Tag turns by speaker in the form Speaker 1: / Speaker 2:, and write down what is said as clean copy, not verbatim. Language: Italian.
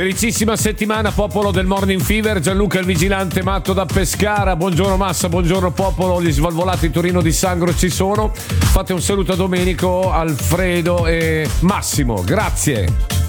Speaker 1: Felicissima settimana, popolo del Morning Fever. Gianluca il vigilante matto da Pescara. Buongiorno Massa, buongiorno popolo. Gli svalvolati Torino di Sangro ci sono. Fate un saluto a Domenico, Alfredo e Massimo. Grazie.